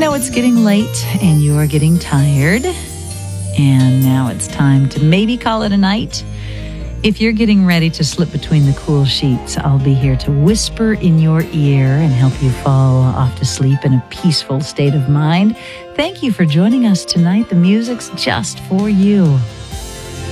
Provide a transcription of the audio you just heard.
know it's getting late and you're getting tired, and now it's time to maybe call it a night. If you're getting ready to slip between the cool sheets, I'll be here to whisper in your ear and help you fall off to sleep in a peaceful state of mind. Thank you for joining us tonight. The music's just for you.